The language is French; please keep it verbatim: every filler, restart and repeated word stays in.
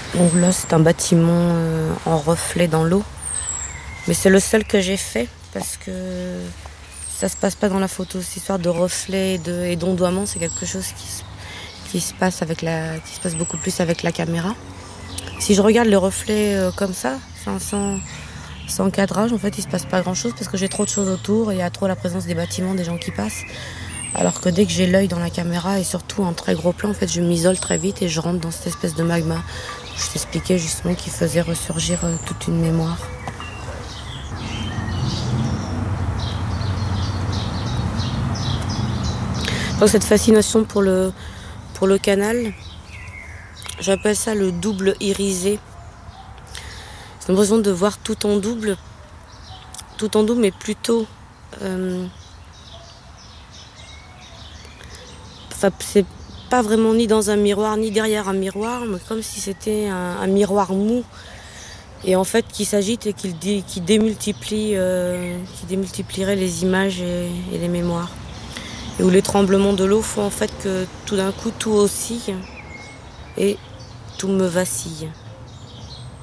Donc là, c'est un bâtiment euh, en reflet dans l'eau. Mais c'est le seul que j'ai fait parce que ça se passe pas dans la photo. Cette histoire de reflet et, de, et d'ondoiement, c'est quelque chose qui se, qui, se passe avec la, qui se passe beaucoup plus avec la caméra. Si je regarde le reflet euh, comme ça, sans, sans cadrage, en fait, il se passe pas grand-chose parce que j'ai trop de choses autour et il y a trop la présence des bâtiments, des gens qui passent. Alors que dès que j'ai l'œil dans la caméra et surtout en très gros plan, en fait, je m'isole très vite et je rentre dans cette espèce de magma. Je t'expliquais justement qu'il faisait ressurgir euh, toute une mémoire. Donc cette fascination pour le, pour le canal, j'appelle ça le double irisé. C'est l'impression de voir tout en double, tout en double, mais plutôt... Euh, enfin, c'est pas vraiment ni dans un miroir, ni derrière un miroir, mais comme si c'était un, un miroir mou, et en fait qui s'agite et qui, dé, qui, démultiplie, euh, qui démultiplierait les images et, et les mémoires. Et où les tremblements de l'eau font en fait que tout d'un coup tout oscille et tout me vacille.